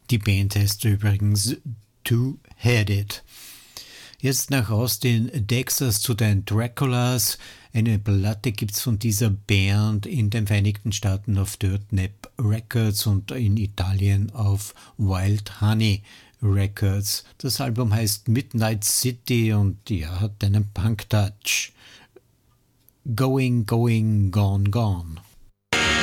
Die Band heißt übrigens Two-Headed. Jetzt nach Austin, Texas zu den Draculas. Eine Platte gibt's von dieser Band in den Vereinigten Staaten auf Dirt Nap Records und in Italien auf Wild Honey Records. Das Album heißt Midnight City und ja, hat einen Punk-Touch. Going, going, gone, gone.